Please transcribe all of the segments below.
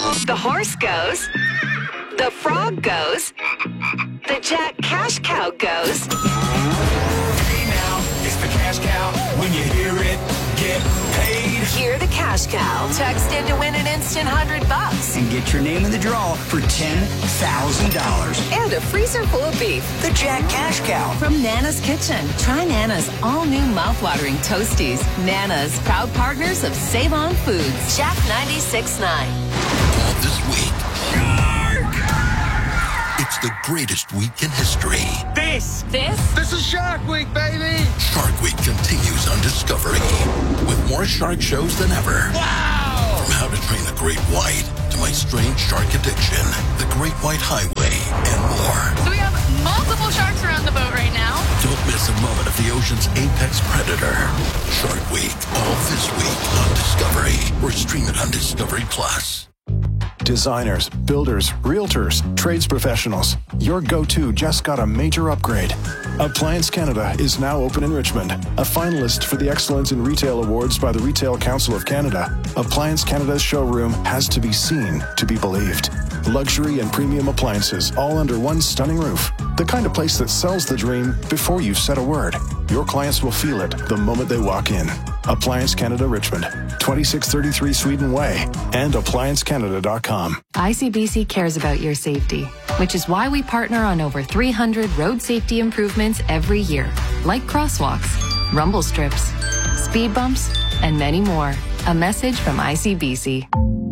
The horse goes. The frog goes. The Jack Cash Cow goes. Hey now, it's the Cash Cow. When you hear it, get paid. Hear the Cash Cow. Text in to win an instant $100. And get your name in the draw for $10,000. And a freezer full of beef. The Jack Cash Cow. From Nana's Kitchen. Try Nana's all-new mouth-watering Toasties. Nana's, proud partners of Save On Foods. Jack 96.9. All this week. Shark! It's the greatest week in history. This is Shark Week, baby! Shark Week continues on Discovery with more shark shows than ever. Wow! From How to Train a Great White to My Strange Shark Addiction, The Great White Highway, and more. So we have multiple sharks around the boat right now. Don't miss a moment of the ocean's apex predator. Shark Week, all this week on Discovery, or stream it on Discovery Plus. Designers, builders, realtors, trades professionals. Your go-to just got a major upgrade. Appliance Canada is now open in Richmond. A finalist for the Excellence in Retail Awards by the Retail Council of Canada, Appliance Canada's showroom has to be seen to be believed. Luxury and premium appliances all under one stunning roof. The kind of place that sells the dream before you've said a word. Your clients will feel it the moment they walk in. Appliance Canada Richmond, 2633 Sweden Way, and appliancecanada.com. ICBC cares about your safety, which is why we partner on over 300 road safety improvements every year, like crosswalks, rumble strips, speed bumps, and many more. A message from ICBC.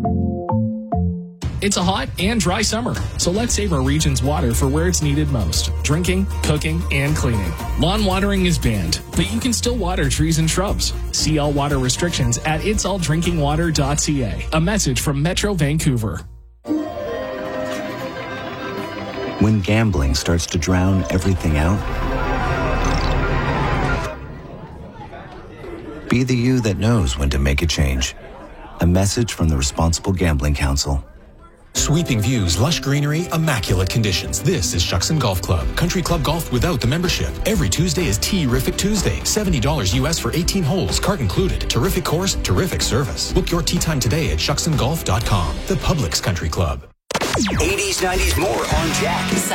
It's a hot and dry summer, so let's save our region's water for where it's needed most: drinking, cooking, and cleaning. Lawn watering is banned, but you can still water trees and shrubs. See all water restrictions at itsalldrinkingwater.ca. A message from Metro Vancouver. When gambling starts to drown everything out, be the you that knows when to make a change. A message from the Responsible Gambling Council. Sweeping views, lush greenery, immaculate conditions. This is Shuckson Golf Club. Country club golf without the membership. Every Tuesday is Tea-rific Tuesday. $70 US for 18 holes, cart included. Terrific course, terrific service. Book your tee time today at shucksongolf.com. The Publix Country Club. 80s, 90s, more on Jack.